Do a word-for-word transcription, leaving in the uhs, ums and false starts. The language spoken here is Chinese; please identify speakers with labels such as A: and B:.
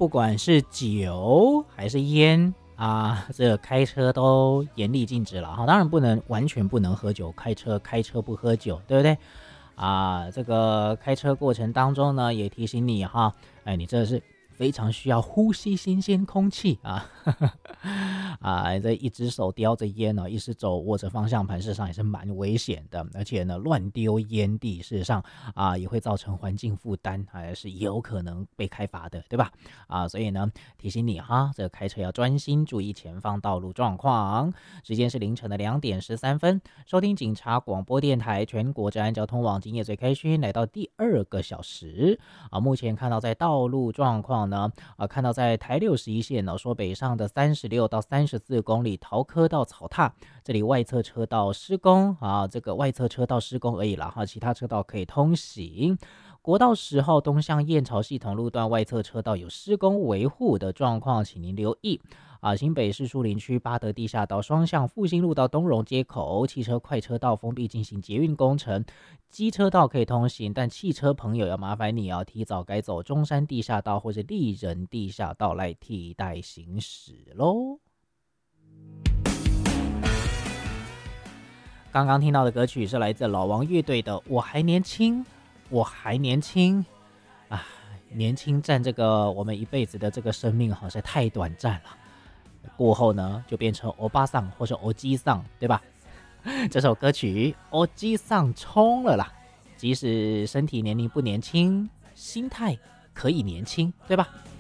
A: 不管是酒还是烟啊，这个开车都严厉禁止了哈。当然不能完全不能喝酒开车，开车不喝酒，对不对？啊，这个开车过程当中呢，也提醒你哈，哎，你这是非常需要呼吸新鲜空气啊！啊，这一只手叼着烟呢、哦，一只手握着方向盘，事实上也是蛮危险的。而且呢，乱丢烟蒂，事实上啊，也会造成环境负担，还是有可能被开罚的，对吧？啊，所以呢，提醒你哈，这个开车要专心，注意前方道路状况。时间是凌晨的两点十三分，收听警察广播电台全国治安交通网今夜最开勋，来到第二个小时啊。目前看到在道路状况呢，啊，看到在台六十一线呢、哦，说北上的三十六到三十四公里桃科到草踏，这里外侧车道施工啊，这个外侧车道施工而已啦哈，其他车道可以通行。国道十号东向燕巢系统路段外侧车道有施工维护的状况，请您留意。啊，新北市树林区八德地下道双向复兴路到东荣街口，汽车快车道封闭进行捷运工程，机车道可以通行，但汽车朋友要麻烦你要提早改走中山地下道或者丽人地下道来替代行驶咯。刚刚听到的歌曲是来自老王乐队的《我还年轻，我还年轻》啊，年轻占这个我们一辈子的这个生命好像太短暂了。过后呢，就变成欧巴桑或是欧基桑，对吧？这首歌曲欧基桑冲了啦，即使身体年龄不年轻，心态可以年轻，对吧？